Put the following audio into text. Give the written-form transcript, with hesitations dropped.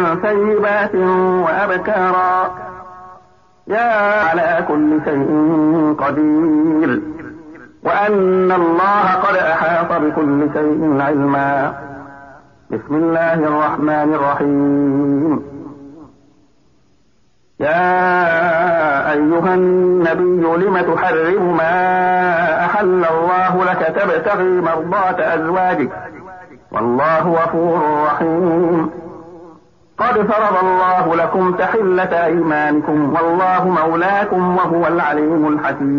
ثيبات وأبكارا يا على كل شيء قدير وأن الله قد أحاط بكل شيء علما. بسم الله الرحمن الرحيم. يا أيها النبي لم تحرم ما أحل الله لك تبتغي مرضات أزواجك والله غفور رحيم. قد فرض الله لكم تحلة أيمانكم والله مولاكم وهو العليم الحكيم.